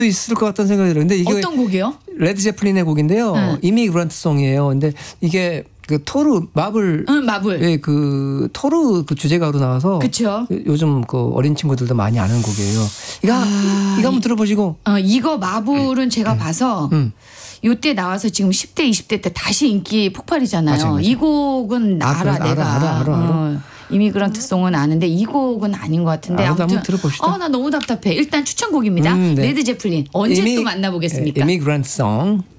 있을 것 같다는 생각이 들어요. 근데 이게 어떤 곡이요? 레드 제플린의 곡인데요. 이미그런트 송이에요. 근데 이게 그 토르 마블, 마블. 예, 그 토르 그 주제가로 나와서 그쵸. 요즘 그 어린 친구들도 많이 아는 곡이에요. 이거 한번 들어보시고. 이거 마블은 제가 봐서 요때 나와서 지금 10대 20대 때 다시 인기 폭발이잖아요. 맞아요. 이 곡은 알아 내가. 알아. 이미그런트 송은 아는데 이 곡은 아닌 것 같은데 아무튼 한번 들어봅시다. 나 너무 답답해. 일단 추천곡입니다. 네. 레드 제플린 언제 이미- 또 만나보겠습니까? 이미그런트 송.